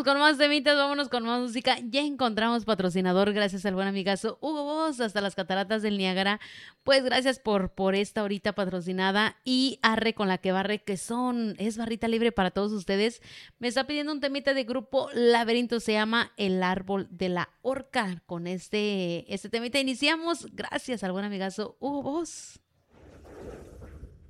vámonos con más temitas, vámonos con más música. Ya encontramos patrocinador gracias al buen amigazo Hugo Boss hasta las cataratas del Niágara. Pues gracias por esta horita patrocinada y arre con la que barre es barrita libre para todos ustedes. Me está pidiendo un temita de grupo Laberinto, se llama El Árbol de la Horca. Con este temita iniciamos gracias al buen amigazo Hugo Boss.